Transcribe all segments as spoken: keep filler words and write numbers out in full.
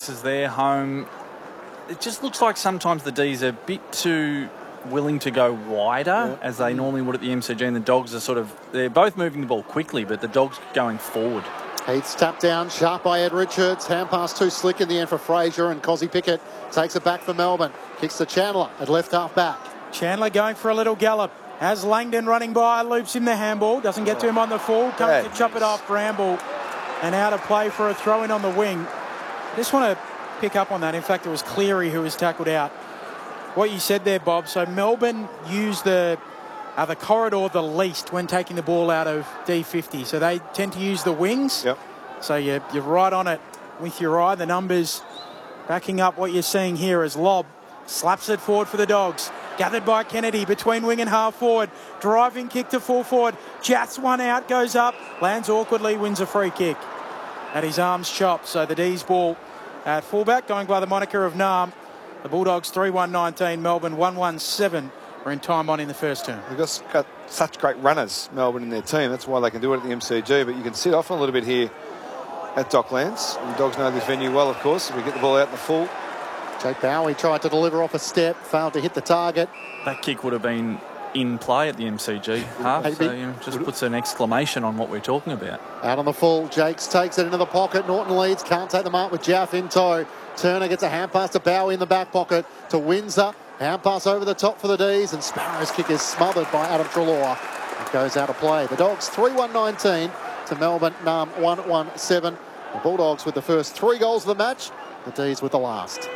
chances there, home. It just looks like sometimes the D's are a bit too willing to go wider, yeah, as they normally would at the M C G, and the Dogs are sort of, they're both moving the ball quickly, but the Dogs going forward. Heath's tapped down, sharp by Ed Richards. Hand pass too slick in the end for Fraser, and Cozzy Pickett takes it back for Melbourne. Kicks to Chandler at left half back. Chandler going for a little gallop. Has Langdon running by, loops him the handball, doesn't get to him on the full, comes yeah, to chop it off Bramble, and out of play for a throw in on the wing. Just want to pick up on that. In fact, it was Cleary who was tackled out. What you said there, Bob, so Melbourne used the uh, the corridor the least when taking the ball out of D fifty, so they tend to use the wings. Yep. So you're, you're right on it with your eye. The numbers backing up what you're seeing here as Lobb slaps it forward for the Dogs. Gathered by Kennedy between wing and half forward. Driving kick to full forward. Jats one out, goes up, lands awkwardly, wins a free kick. At his arms chopped, so the D's ball at fullback, going by the moniker of Nam. The Bulldogs three one nineteen, Melbourne one one seven. We're in time on in the first term. They've got, got such great runners, Melbourne, in their team. That's why they can do it at the M C G. But you can sit off a little bit here at Docklands. The Dogs know this venue well, of course. We get the ball out in the full. Jake Bowie tried to deliver off a step, failed to hit the target. That kick would have been in play at the M C G half, Maybe. so you know, just puts an exclamation on what we're talking about. Out on the full, Jakes takes it into the pocket. Norton leads, can't take the mark with Jaff in tow. Turner gets a hand pass to Bowie in the back pocket to Windsor. Hand pass over the top for the D's, and Sparrow's kick is smothered by Adam Treloar. It goes out of play. The Dogs three one nineteen to Melbourne Nam one one seven. The Bulldogs with the first three goals of the match. The D's with the last.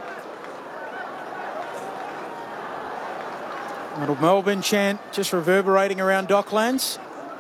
Little Melbourne chant just reverberating around Docklands.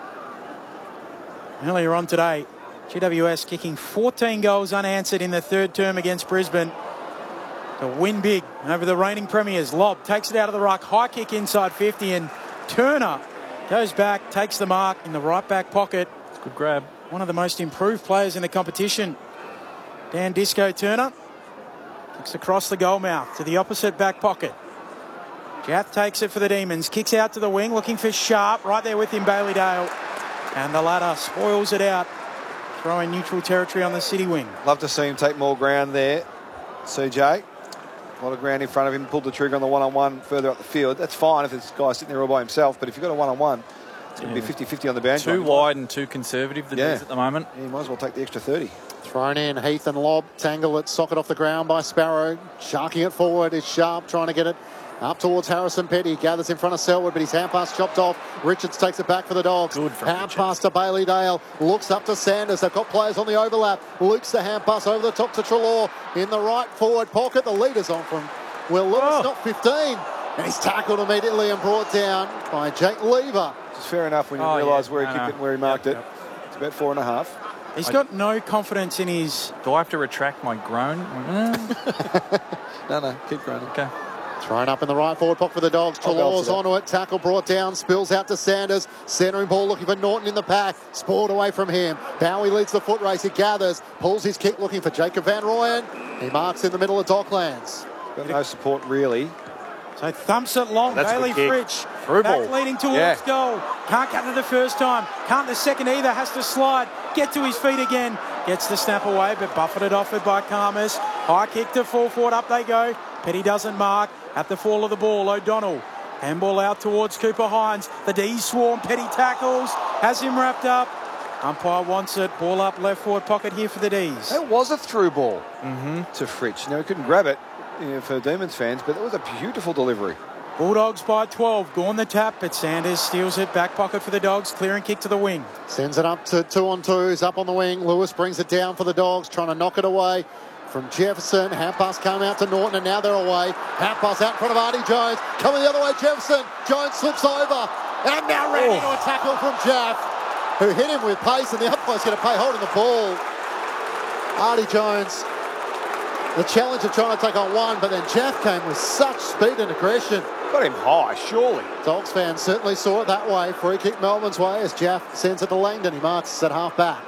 Earlier on today, G W S kicking fourteen goals unanswered in the third term against Brisbane to win big over the reigning premiers. Lobb takes it out of the ruck, high kick inside fifty, and Turner goes back, takes the mark in the right back pocket. Good grab. One of the most improved players in the competition. Dan Disco Turner kicks across the goal mouth to the opposite back pocket. Jath takes it for the Demons, kicks out to the wing, looking for Sharp, right there with him, Bailey Dale. And the ladder spoils it out, throwing neutral territory on the City wing. Love to see him take more ground there, C J. A lot of ground in front of him, pulled the trigger on the one-on-one further up the field. That's fine if this guy's sitting there all by himself, but if you've got a one-on-one, it's going to yeah. be fifty fifty on the boundary. Too wide and too conservative, the yeah. D's at the moment. Yeah, you might as well take the extra thirty. Thrown in, Heath and Lobb, tangle it, socket off the ground by Sparrow. Sharking it forward is Sharp, trying to get it up towards Harrison Petty. Gathers in front of Selwood, but his hand pass chopped off. Richards takes it back for the Dogs. Good for hand Richards. pass to Bailey Dale. Looks up to Sanders. They've got players on the overlap. Loops the hand pass over the top to Treloar. In the right forward pocket. The leader's on from Will Lewis, oh. not fifteen. And he's tackled immediately and brought down by Jake Lever. It's fair enough when you oh, realise yeah. where he no, kicked no. it and where he marked yep, it. yep. It's about four and a half. He's I, got no confidence in his... Do I have to retract my groan? no, no, keep groaning. Okay. Thrown up in the right forward pocket for the Dogs. Treloar's onto it. Tackle brought down. Spills out to Sanders. Centering ball looking for Norton in the pack. Spoiled away from him. Bowie leads the foot race. He gathers. Pulls his kick looking for Jacob Van Rooyen. He marks in the middle of Docklands. Got no support really. So thumps it long. That's Bailey Fritsch. Through Back ball. leading towards Yeah. goal. Can't get it the first time. Can't the second either. Has to slide. Get to his feet again. Gets the snap away, but buffeted offered by Karmas. High kick to full forward. Up they go. Petty doesn't mark. At the fall of the ball, O'Donnell. Handball out towards Cooper Hines. The D's swarm. Petty tackles. Has him wrapped up. Umpire wants it. Ball up left forward pocket here for the D's. That was a through ball Mm-hmm. to Fritsch. Now, he couldn't grab it, you know, for Demons fans, but that was a beautiful delivery. Bulldogs by twelve. Gone the tap, but Sanders steals it. Back pocket for the Dogs. Clearing kick to the wing. Sends it up to two on twos. Up on the wing. Lewis brings it down for the Dogs. Trying to knock it away from Jefferson. Hand pass coming out to Norton, and now they're away. Hand pass out in front of Artie Jones. Coming the other way, Jefferson. Jones slips over. And now ran Oh. into a tackle from Jaff, who hit him with pace, and the umpire's going to pay holding the ball. Artie Jones, the challenge of trying to take on one, but then Jaff came with such speed and aggression. Got him high, surely. Dogs fans certainly saw it that way. Free kick Melbourne's way as Jaff sends it to Langdon. He marks at half back.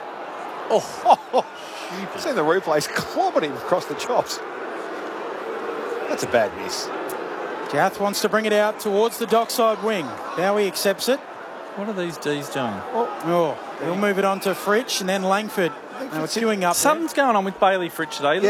Oh, you've seen the replays clobbered him across the chops. That's a bad miss. Jath wants to bring it out towards the dockside wing. Now he accepts it. What are these D's doing? Oh, he'll move it on to Fritsch and then Langford. Now it's doing up. Something's going on with Bailey Fritsch today.